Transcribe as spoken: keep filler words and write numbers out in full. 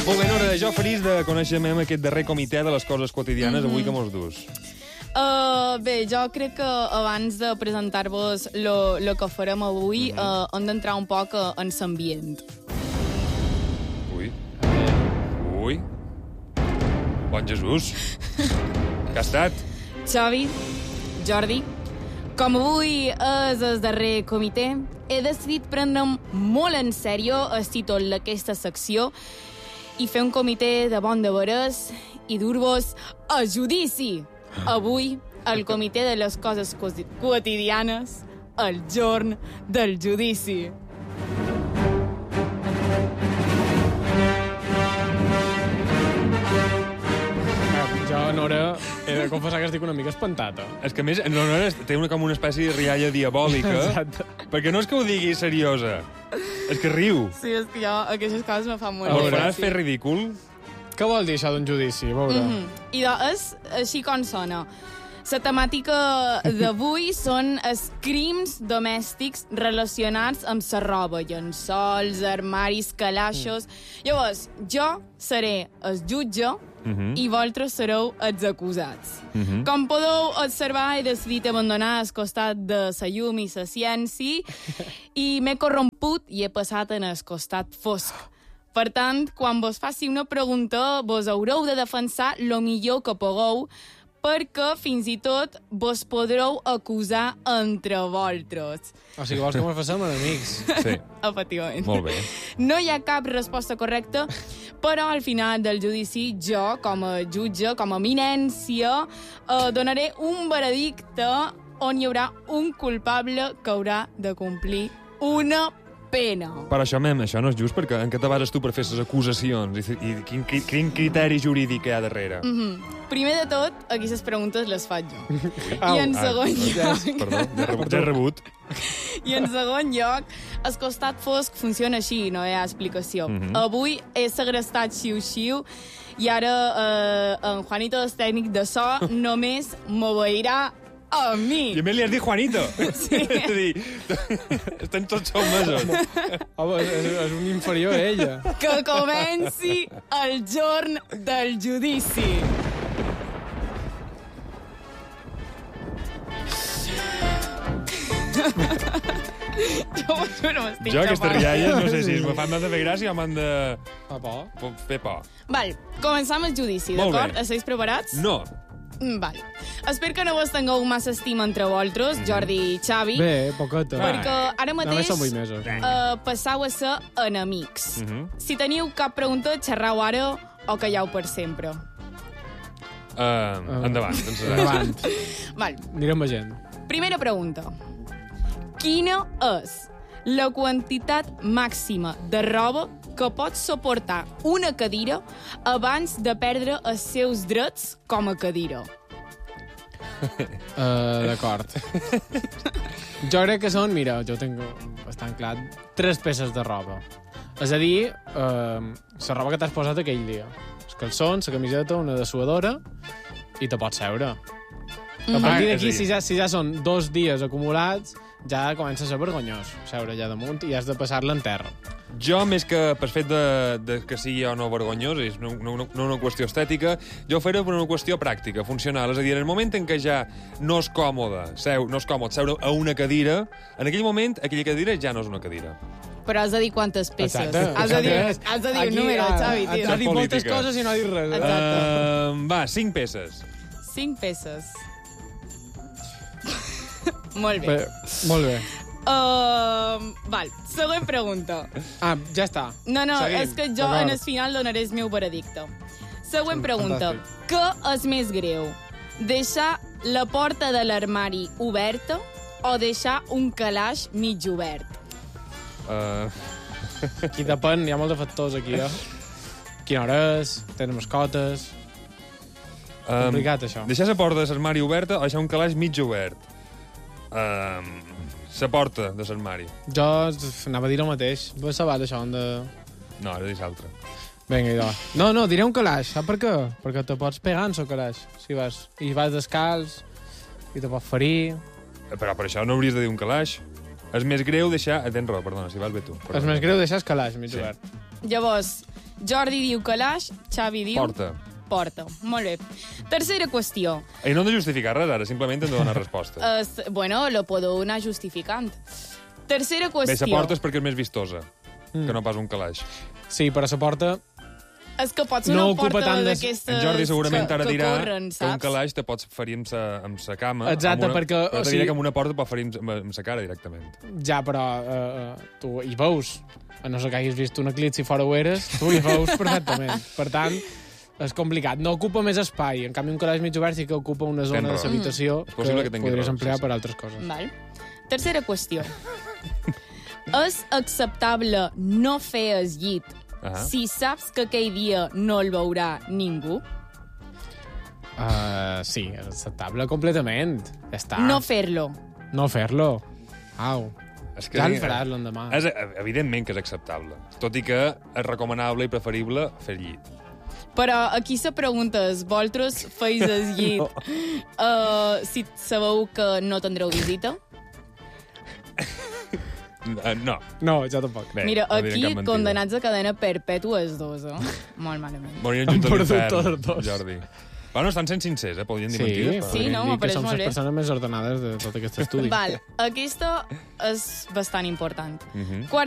Molt bé, Nora, jo feliç de conèixer aquest darrer comitè de les coses quotidianes, avui que mos dus. Uh, bé, jo crec que abans de presentar-vos el que farem avui mm -hmm. uh, hem d'entrar un poc en l'ambient. Ui. Ui. Bon Jesús. Què ha estat? Xavi, Jordi, com avui és el darrer comitè, he decidit prendre'm molt en sèrio el títol d'aquesta secció i fer un comitè de bon de veres i dur-vos a judici. Avui, el comitè de les coses quotidianes, el jorn del judici. Jo, Nora, he de confessar que estic una mica espantata. És que, a més, Nora té una, com una espècie de rialla diabòlica. Exacte. Perquè no és que ho digui seriosa, és que riu. Sí, és que jo aquestes coses me fan molt Ho gràcia. faràs fer ridícul? Què vol dir això d'un judici? A veure. Mm -hmm. I de, és així com sona. La temàtica d'avui són els crims domèstics relacionats amb la roba, llençols, armaris, calaixos... Mm. Llavors, jo seré el jutge mm -hmm. i vosaltres sereu els acusats. Mm -hmm. Com podeu observar, he decidit abandonar el costat de la llum i la ciència i m'he corromput i he passat en el costat fosc. Per tant, quan vos faci una pregunta, vos haureu de defensar el millor que pugueu, perquè fins i tot vos podreu acusar entre vosaltres. O sigui, vols que mos facem enemics? Sí. Efectivament. Molt bé. No hi ha cap resposta correcta, però al final del judici jo, com a jutge, com a eminència, eh, donaré un veredicte on hi haurà un culpable que haurà de complir una pena. Per això, mem, això no és just, perquè en què te bases tu per fer les acusacions? I, i quin, quin criteri jurídic hi ha darrere? Mm -hmm. Primer de tot, aquí les preguntes les faig jo. Au. I en segon ah, lloc... Perdó, ja he rebut. Ja he rebut. I en segon lloc, el costat fosc funciona així, no hi ha explicació. Mm -hmm. Avui he segrestat xiu-xiu i ara eh, en Juanito, el tècnic de so, només m'obeirà a mi. I a més li has dit Juanito. Sí. És a dir, estem tots sotmesos. Home, és, és un inferior a ella. Que comenci el jorn del judici. Jo ho juro, m'estic Jo, aquestes tapant. rialles, no sé si me fan de fer gràcia o m'han de Fa por. fer por. Val, començam el judici, Molt d'acord? bé. Esteu preparats? No. Mm, Val. Espero que no vos tingueu massa estima entre vosaltres, Jordi i Xavi, Bé, poqueta. perquè ara Només mateix són vuit mesos. uh, passau a ser enemics. Uh -huh. Si teniu cap pregunta, xerrau ara o callau per sempre. Uh, endavant. Doncs, Endavant. Val. Anirem veient. Primera pregunta. Quina és la quantitat màxima de roba que pot suportar una cadira abans de perdre els seus drets com a cadira? Uh, D'acord. Jo crec que són, mira, jo tinc bastant clar, tres peces de roba. És a dir, uh, la roba que t'has posat aquell dia. Els calçons, la camiseta, una dessuadora i te pots seure. A partir Ah, d'aquí, és a dir- si ja, si ja són dos dies acumulats, ja comença a ser vergonyós seure allà damunt i has de passar-la en terra. Jo, més que per fet de, de que sigui o no vergonyós, és no, no, no una qüestió estètica, jo ho faré per una qüestió pràctica, funcional. És a dir, en el moment en què ja no és còmode, seu, no és còmode seure a una cadira, en aquell moment aquella cadira ja no és una cadira. Però has de dir quantes peces. Exacte. Has de dir, Exacte. has de dir Aquí, un número, ah, Xavi, Has tio. dit moltes política. coses i no has dit res. Exacte. Uh, va, cinc peces. Cinc peces. Molt bé. Bé, molt bé. Uh, val, següent pregunta. Ah, ja està. No, no, Seguim. és que jo D'acord. en el final donaré el meu veredicte. Següent pregunta. Fantàstic. Què és més greu? Deixar la porta de l'armari oberta o deixar un calaix mig obert? Uh, Aquí depèn, hi ha molts de factors aquí, eh? Quina hora és, tenen mascotes... um, Complicat, això. Deixar la porta de l'armari oberta o deixar un calaix mig obert? Um, la porta de l'armari. Jo anava a dir el mateix. Vas saber això, on de... No, ara dic l'altre. Vinga, idò. No, no, diré un calaix. Saps per què? Perquè te pots pegar en el calaix. Si vas, i vas descalç, i te pots ferir... Però per això no hauries de dir un calaix. És més greu deixar... Eh, tens raó, perdona, si vas bé tu. Perdona. És més greu deixar el calaix mig Sí. obert. Llavors, Jordi diu calaix, Xavi diu... Porta. Porta. Molt bé. Tercera qüestió. I no hem de justificar res ara, simplement hem de donar resposta. Es, bueno, lo puedo anar justificant. Tercera Bé, qüestió. la porta és perquè és més vistosa, mm. que no pas un calaix. Sí, però la porta... És que pot ser No una ocupa porta tant de- d'aquestes... En Jordi segurament que, ara que dirà corren, que un saps? calaix te pots ferir amb sa, amb sa cama. Exacte, amb una, perquè, Però o te sigui- diré que amb una porta pot ferir amb, amb sa cara directament. Ja, però uh, tu hi veus. A no ser que hagis vist un eclipsi fora ho eres, tu hi veus perfectament. Per tant, és complicat. No ocupa més espai. En canvi, un calaix mig obert sí que ocupa una zona Tens de raó. l'habitació És possible que, que tingui podries raó, emplear sí, sí. per altres coses. Val. Tercera qüestió. És acceptable no fer el llit Ah. si saps que aquell dia no el veurà ningú? Uh, sí, és acceptable completament. Ja està. No fer-lo. No fer-lo. Au. És que Ja el faràs l'endemà. És, evidentment que és acceptable. Tot i que és recomanable i preferible fer llit. Però aquí la pregunta és, vosaltres feis el llit no. uh, si sabeu que no tindreu visita? Uh, no. No, ja tampoc. Bé, Mira, no direm aquí cap mentida. condenats a cadena perpètua els dos, eh? Molt malament. Morien Han junts a perdut l'infern, tots dos. Jordi. Bueno, estan sent sincers, eh? Podrien dir Sí, mentides. però- Sí, podríem no, dir que m'apareix som molt les bé. persones més ordenades de tot aquest estudi. Val, aquesta és bastant important. Mhm. Quart